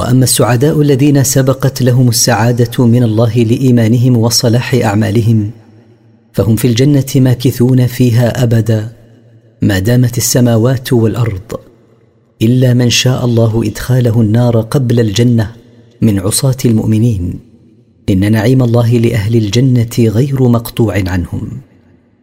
واما السعداء الذين سبقت لهم السعاده من الله لايمانهم وصلاح اعمالهم فهم في الجنه ماكثون فيها ابدا ما دامت السماوات والارض، الا من شاء الله ادخاله النار قبل الجنه من عصاه المؤمنين، ان نعيم الله لاهل الجنه غير مقطوع عنهم.